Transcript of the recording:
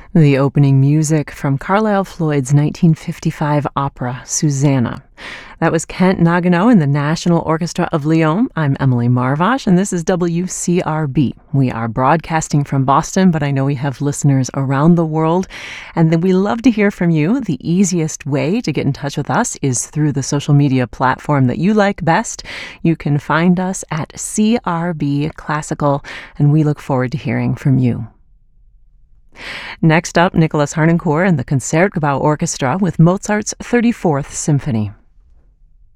The opening music from Carlisle Floyd's 1955 opera, Susanna. That was Kent Nagano and the National Orchestra of Lyon. I'm Emily Marvash, and this is WCRB. We are broadcasting from Boston, but I know we have listeners around the world, and then we love to hear from you. The easiest way to get in touch with us is through the social media platform that you like best. You can find us at CRB Classical, and we look forward to hearing from you. Next up, Nicholas Harnoncourt and the Concertgebouw Orchestra with Mozart's 34th Symphony.